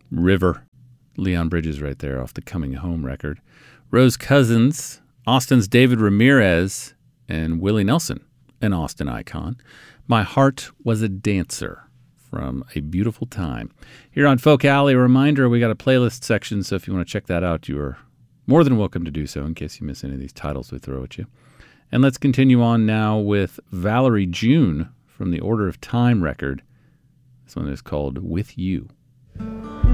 River, Leon Bridges right there off the Coming Home record. Rose Cousins, Austin's David Ramirez, and Willie Nelson, an Austin icon. My Heart Was a Dancer from A Beautiful Time. Here on Folk Alley, a reminder, we got a playlist section, so if you want to check that out, you are more than welcome to do so in case you miss any of these titles we throw at you. And let's continue on now with Valerie June from the Order of Time record. This one is called With You.